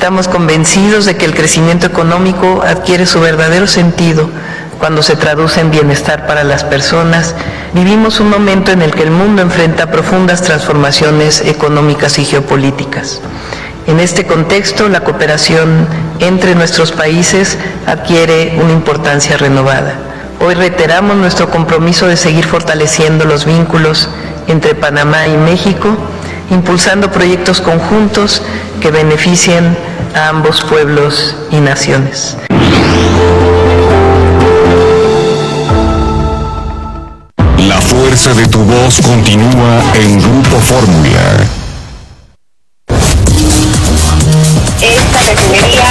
Estamos convencidos de que el crecimiento económico adquiere su verdadero sentido cuando se traduce en bienestar para las personas. Vivimos un momento en el que el mundo enfrenta profundas transformaciones económicas y geopolíticas. En este contexto, la cooperación entre nuestros países adquiere una importancia renovada. Hoy reiteramos nuestro compromiso de seguir fortaleciendo los vínculos entre Panamá y México, impulsando proyectos conjuntos que beneficien a ambos pueblos y naciones. La fuerza de tu voz continúa en Grupo Fórmula. Esta refinería...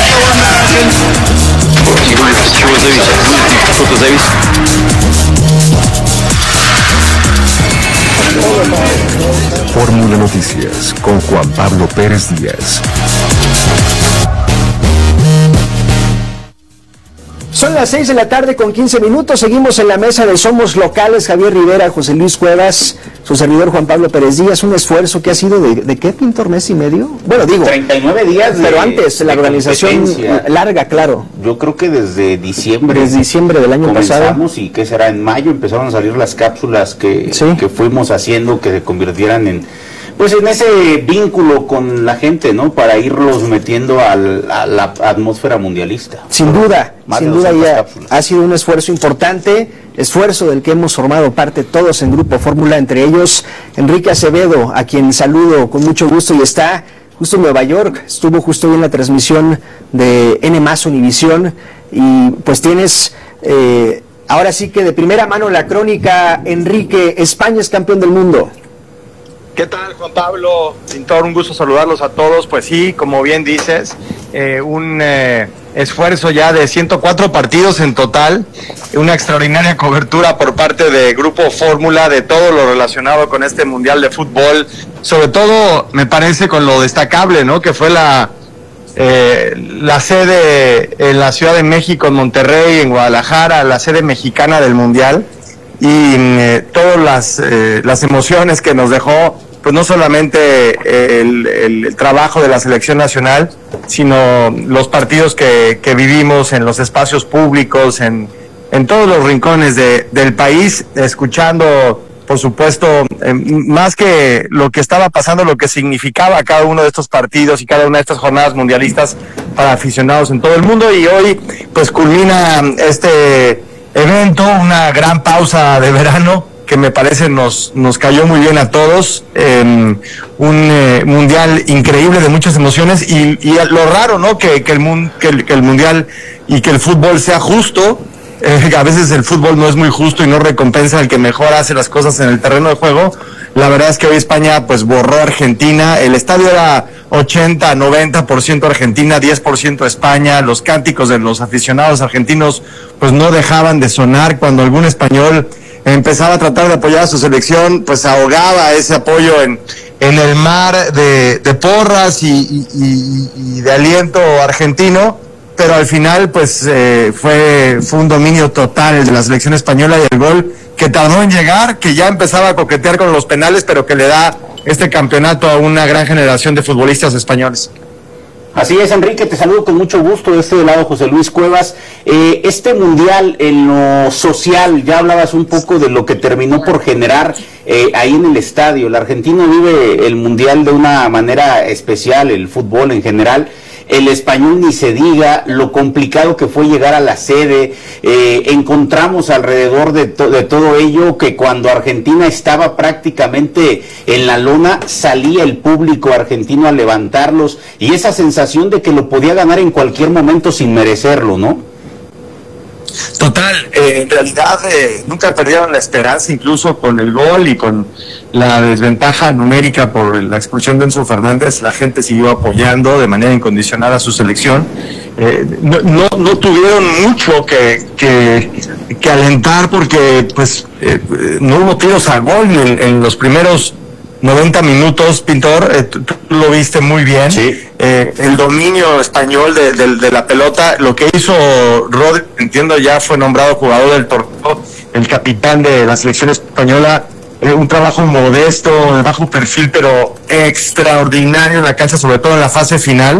Fórmula Noticias con Juan Pablo Pérez Díaz. Son las 6 de la tarde con 15 minutos. Seguimos en la mesa de Somos Locales. Javier Rivera, José Luis Cuevas, su servidor Juan Pablo Pérez Díaz. Un esfuerzo que ha sido de ¿qué, Pintor? ¿Mes y medio? Bueno, digo 39 días pero antes la organización larga, claro. Yo creo que desde diciembre del año pasado. Y ¿qué será? En mayo empezaron a salir las cápsulas que fuimos haciendo, que se convirtieran en ese vínculo con la gente, ¿no? Para irlos metiendo a la atmósfera mundialista. Sin duda ya ha sido un esfuerzo importante, esfuerzo del que hemos formado parte todos en Grupo Fórmula, entre ellos Enrique Acevedo, a quien saludo con mucho gusto, y está justo en Nueva York, estuvo justo hoy en la transmisión de N+ Univisión, y pues tienes ahora sí que de primera mano la crónica. Enrique, España es campeón del mundo. ¿Qué tal, Juan Pablo? Pintor, un gusto saludarlos a todos. Pues sí, como bien dices, un esfuerzo ya de 104 partidos en total, una extraordinaria cobertura por parte de Grupo Fórmula de todo lo relacionado con este Mundial de Fútbol, sobre todo me parece con lo destacable, ¿no? Que fue la sede en la Ciudad de México, en Monterrey, en Guadalajara, la sede mexicana del Mundial. Y todas las emociones que nos dejó, pues no solamente el trabajo de la selección nacional, sino los partidos que vivimos en los espacios públicos, en todos los rincones del país, escuchando, por supuesto, más que lo que estaba pasando, lo que significaba cada uno de estos partidos y cada una de estas jornadas mundialistas para aficionados en todo el mundo. Y hoy, pues culmina este evento, una gran pausa de verano que me parece nos cayó muy bien a todos, un mundial increíble de muchas emociones y lo raro, ¿no? Que el mundial y que el fútbol sea justo. A veces el fútbol no es muy justo y no recompensa al que mejor hace las cosas en el terreno de juego. La verdad es que hoy España pues borró a Argentina, el estadio era 80-90% Argentina, 10% España, los cánticos de los aficionados argentinos pues no dejaban de sonar. Cuando algún español empezaba a tratar de apoyar a su selección, pues ahogaba ese apoyo en el mar de porras y de aliento argentino. Pero al final pues fue un dominio total de la selección española, y el gol que tardó en llegar, que ya empezaba a coquetear con los penales, pero que le da este campeonato a una gran generación de futbolistas españoles. Así es, Enrique, te saludo con mucho gusto. De este lado, José Luis Cuevas. Este mundial en lo social, ya hablabas un poco de lo que terminó por generar ahí en el estadio. El argentino vive el mundial de una manera especial, el fútbol en general. El español ni se diga, lo complicado que fue llegar a la sede. Encontramos alrededor de todo ello que cuando Argentina estaba prácticamente en la lona, salía el público argentino a levantarlos, y esa sensación de que lo podía ganar en cualquier momento sin merecerlo, ¿no? Total, en realidad nunca perdieron la esperanza, incluso con el gol y con la desventaja numérica por la expulsión de Enzo Fernández. La gente siguió apoyando de manera incondicional a su selección. No tuvieron mucho que alentar, porque pues no hubo tiros a gol en los primeros 90 minutos, Pintor. Tú lo viste muy bien. Sí. El dominio español de la pelota, lo que hizo Rodri, entiendo, ya fue nombrado jugador del torneo, el capitán de la selección española. Un trabajo modesto, de bajo perfil, pero extraordinario en la cancha, sobre todo en la fase final.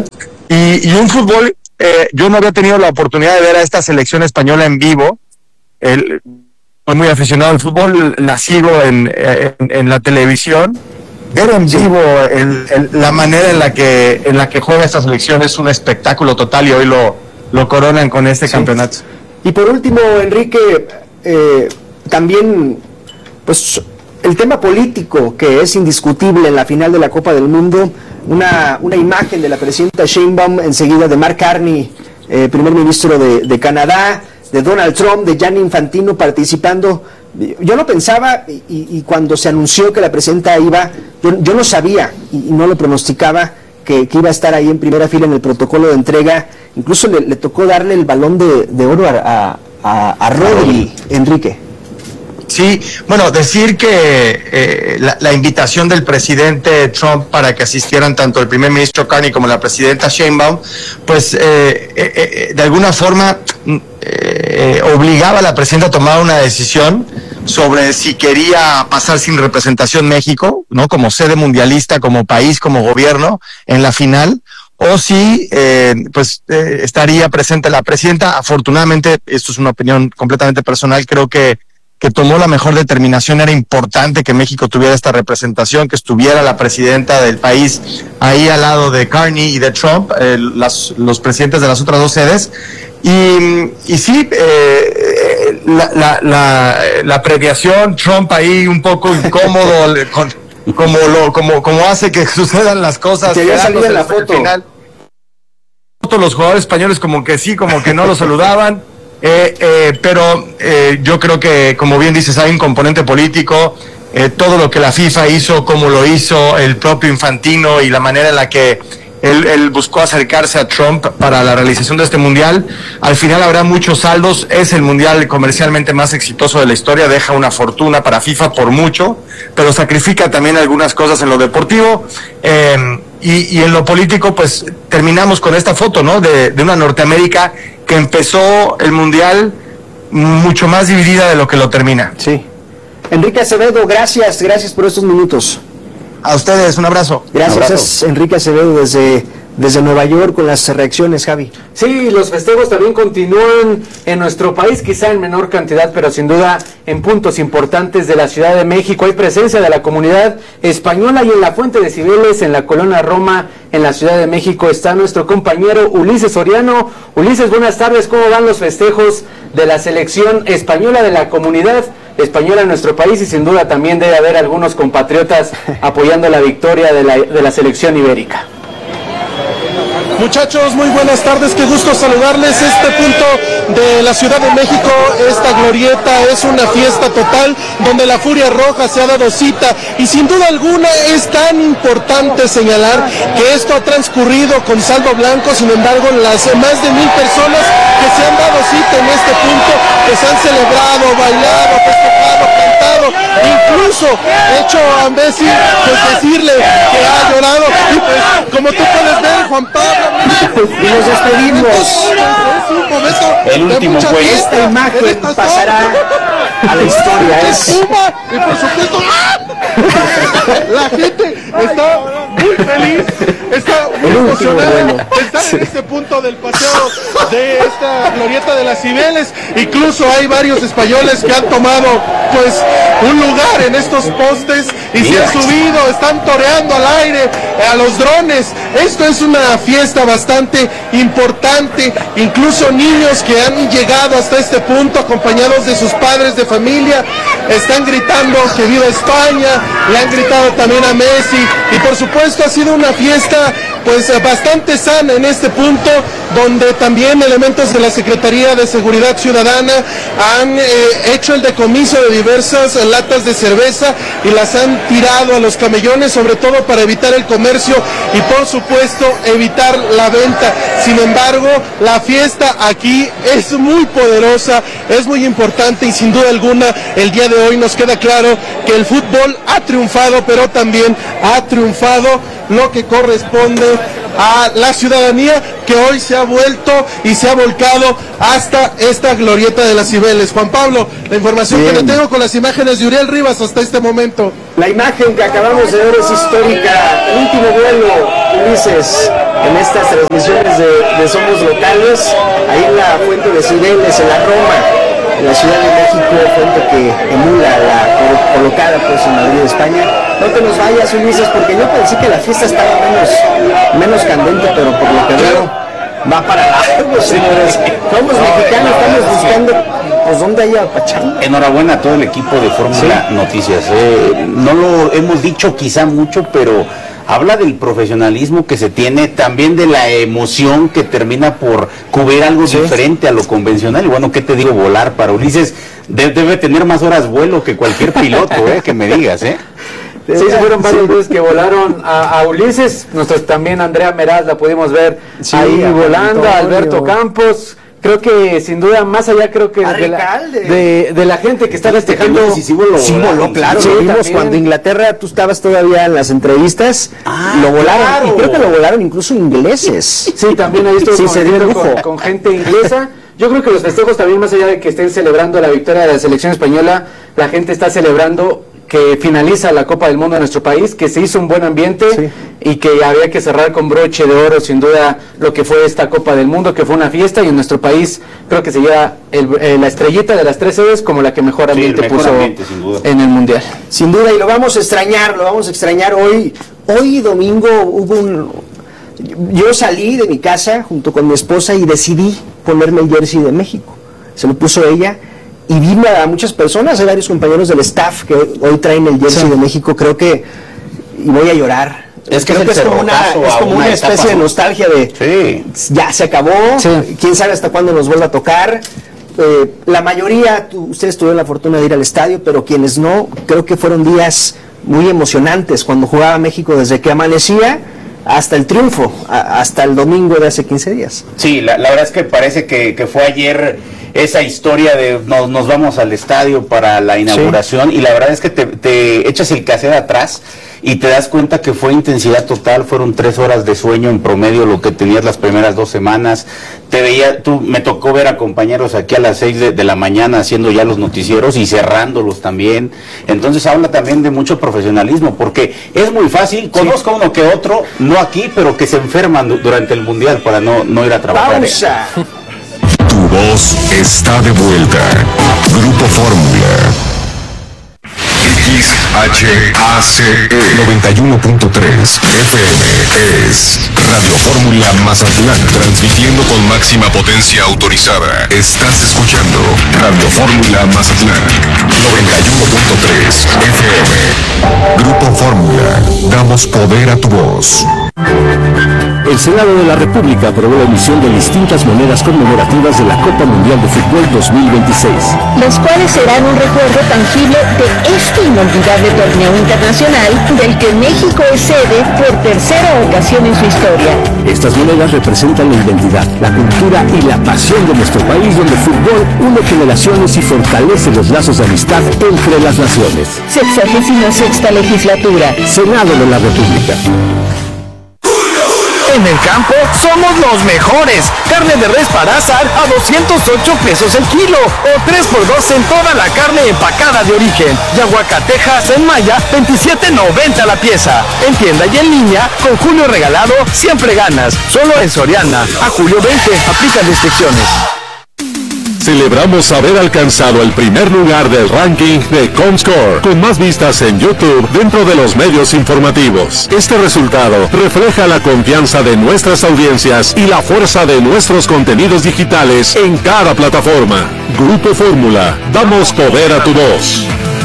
y un fútbol, yo no había tenido la oportunidad de ver a esta selección española en vivo. Soy muy aficionado al fútbol, nacido en la televisión. Ver en vivo la manera en la que juega esta selección es un espectáculo total, y hoy lo coronan con este campeonato. Y por último, Enrique, también pues el tema político, que es indiscutible en la final de la Copa del Mundo, una imagen de la presidenta Sheinbaum, enseguida de Mark Carney, primer ministro de Canadá, de Donald Trump, de Gianni Infantino participando. Yo no pensaba, y cuando se anunció que la presidenta iba, yo no sabía y no lo pronosticaba que iba a estar ahí en primera fila en el protocolo de entrega. Incluso le tocó darle el balón de oro a Rodri, Enrique. Sí, bueno, decir que la invitación del presidente Trump para que asistieran tanto el primer ministro Carney como la presidenta Sheinbaum, pues de alguna forma obligaba a la presidenta a tomar una decisión sobre si quería pasar sin representación México, ¿no? Como sede mundialista, como país, como gobierno en la final, o si estaría presente la presidenta. Afortunadamente, esto es una opinión completamente personal, creo que tomó la mejor determinación. Era importante que México tuviera esta representación, que estuviera la presidenta del país ahí al lado de Carney y de Trump, los presidentes de las otras dos sedes. Y sí, la premiación, Trump ahí un poco incómodo, como hace que sucedan las cosas. Quería salir en la foto. Final. Los jugadores españoles como que sí, como que no lo saludaban. Pero yo creo que, como bien dices, hay un componente político. Todo lo que la FIFA hizo, como lo hizo el propio Infantino, y la manera en la que él buscó acercarse a Trump para la realización de este mundial. Al final habrá muchos saldos. Es el mundial comercialmente más exitoso de la historia, deja una fortuna para FIFA por mucho, pero sacrifica también algunas cosas en lo deportivo. Y en lo político, pues terminamos con esta foto, ¿no? De una Norteamérica que empezó el mundial mucho más dividida de lo que lo termina. Sí. Enrique Acevedo, gracias por estos minutos. A ustedes, un abrazo. Gracias, un abrazo. Es Enrique Acevedo desde Nueva York con las reacciones, Javi. Sí, los festejos también continúan en nuestro país, quizá en menor cantidad, pero sin duda en puntos importantes de la Ciudad de México. Hay presencia de la comunidad española, y en la Fuente de Cibeles, en la Colonia Roma, en la Ciudad de México, está nuestro compañero Ulises Soriano. Ulises, buenas tardes. ¿Cómo van los festejos de la selección española, de la comunidad española en nuestro país? Y sin duda también debe haber algunos compatriotas apoyando la victoria de la selección ibérica. Muchachos, muy buenas tardes, qué gusto saludarles. Este punto de la Ciudad de México, esta glorieta, es una fiesta total donde la Furia Roja se ha dado cita, y sin duda alguna es tan importante señalar que esto ha transcurrido con saldo blanco. Sin embargo, las más de 1000 personas que se han dado cita en este punto, que se han celebrado, bailado, festejado, cantado, incluso hecho a Messi pues decirle que ha llorado. Y pues, como tú puedes ver, Juan Pablo, Y nos despedimos. es un momento El último de mucha fue fiesta. Esta imagen pasará a la historia. Puma, y por supuesto la gente está muy feliz, está muy emocionada de estar en este punto del paseo de esta glorieta de las Cibeles. Incluso hay varios españoles que han tomado pues un lugar en estos postes y se han subido, están toreando al aire, a los drones. Esto es una fiesta bastante importante. Incluso niños que han llegado hasta este punto acompañados de sus padres de familia están gritando que viva España, le han gritado también a Messi, y por supuesto ha sido una fiesta pues bastante sana en este punto, donde también elementos de la Secretaría de Seguridad Ciudadana han hecho el decomiso de diversas latas de cerveza y las han tirado a los camellones, sobre todo para evitar el comercio y por supuesto evitar la venta. Sin embargo, la fiesta aquí es muy poderosa, es muy importante, y sin duda alguna el día de hoy nos queda claro que el fútbol ha triunfado, pero también ha triunfado lo que corresponde a la ciudadanía, que hoy se ha vuelto y se ha volcado hasta esta glorieta de las Cibeles. Juan Pablo, la información que le tengo con las imágenes de Uriel Rivas hasta este momento. La imagen que acabamos de ver es histórica. El último vuelo, Ulises. en estas transmisiones de Somos Locales, ahí en la Fuente de Cibeles, en la Roma, en la Ciudad de México, fuente que emula la colocada pues en Madrid, España. No te nos vayas, Ulises, porque yo pensé que la fiesta estaba menos candente, pero por lo que veo va para largo, señores. Somos mexicanos, estamos buscando pues dónde haya pachanga. Enhorabuena a todo el equipo de Fórmula Noticias. No lo hemos dicho quizá mucho, pero habla del profesionalismo que se tiene, también de la emoción que termina por cubrir algo diferente a lo convencional. Y bueno, ¿qué te digo? Volar para Ulises debe tener más horas vuelo que cualquier piloto, que me digas, Sí, fueron varias veces que volaron a Ulises. Nosotros también, Andrea Meraz, la pudimos ver ahí volando, a Alberto Campos. Creo que sin duda, más allá creo que de la gente que está festejando. Sí, voló, claro. Lo vimos cuando Inglaterra, tú estabas todavía en las entrevistas, lo volaron, claro. Y creo que lo volaron incluso ingleses. Sí, también ahí estuvo se dio el lujo. Con gente inglesa. Yo creo que los festejos también, más allá de que estén celebrando la victoria de la selección española, la gente está celebrando que finaliza la Copa del Mundo en nuestro país, que se hizo un buen ambiente y que había que cerrar con broche de oro, sin duda, lo que fue esta Copa del Mundo, que fue una fiesta, y en nuestro país creo que se lleva la estrellita de las 3 sedes como la que mejor ambiente puso en el Mundial. Sin duda, y lo vamos a extrañar hoy. Hoy domingo yo salí de mi casa junto con mi esposa y decidí ponerme el jersey de México. Se lo puso ella. Y vi a muchas personas, hay varios compañeros del staff que hoy traen el jersey de México, creo que, y voy a llorar. Es como una especie de nostalgia de, ya se acabó, quién sabe hasta cuándo nos vuelva a tocar. La mayoría, ustedes tuvieron la fortuna de ir al estadio, pero quienes no, creo que fueron días muy emocionantes cuando jugaba México desde que amanecía hasta el triunfo, hasta el domingo de hace 15 días. Sí, la verdad es que parece que fue ayer esa historia de nos vamos al estadio para la inauguración, y la verdad es que te echas el cassette atrás y te das cuenta que fue intensidad total. Fueron 3 horas de sueño en promedio lo que tenías las primeras 2 semanas. Me tocó ver a compañeros aquí a las 6 de la mañana haciendo ya los noticieros y cerrándolos también. Entonces habla también de mucho profesionalismo, porque es muy fácil, conozco uno que otro, no aquí, pero que se enferman durante el Mundial para no ir a trabajar. ¡Pausa! Tu voz está de vuelta. Grupo Fórmula. XHACE 91.3 FM es Radio Fórmula Mazatlán, transmitiendo con máxima potencia autorizada. Estás escuchando Radio Fórmula Mazatlán 91.3 FM. Grupo Fórmula, damos poder a tu voz. El Senado de la República aprobó la emisión de distintas monedas conmemorativas de la Copa Mundial de Fútbol 2026. Los cuales serán un recuerdo tangible de este inolvidable torneo internacional del que México es sede por 3ª ocasión en su historia. Estas monedas representan la identidad, la cultura y la pasión de nuestro país, donde el fútbol une generaciones y fortalece los lazos de amistad entre las naciones. 66ª legislatura. Senado de la República. En el campo somos los mejores. Carne de res para asar a 208 pesos el kilo, o 3x2 en toda la carne empacada de origen. Y aguacatejas en Maya, 27.90 la pieza. En tienda y en línea, con Julio regalado, siempre ganas. Solo en Soriana. A julio 20, aplican restricciones. Celebramos haber alcanzado el primer lugar del ranking de Comscore, con más vistas en YouTube dentro de los medios informativos. Este resultado refleja la confianza de nuestras audiencias y la fuerza de nuestros contenidos digitales en cada plataforma. Grupo Fórmula, damos poder a tu voz.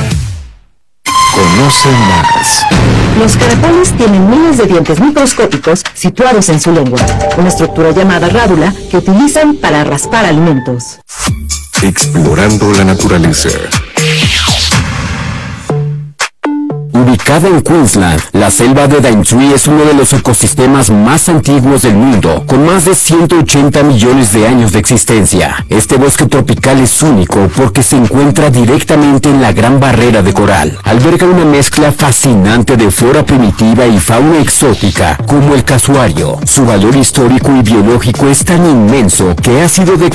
Conoce más. Los caracoles tienen miles de dientes microscópicos situados en su lengua, una estructura llamada rádula que utilizan para raspar alimentos. Explorando la naturaleza. Ubicada en Queensland, la selva de Daintree es uno de los ecosistemas más antiguos del mundo, con más de 180 millones de años de existencia. Este bosque tropical es único porque se encuentra directamente en la Gran Barrera de Coral. Alberga una mezcla fascinante de flora primitiva y fauna exótica, como el casuario. Su valor histórico y biológico es tan inmenso que ha sido declarado